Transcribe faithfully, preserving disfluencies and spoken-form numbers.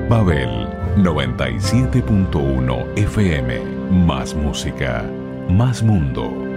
Babel noventa y siete punto uno F M. Más música, más mundo.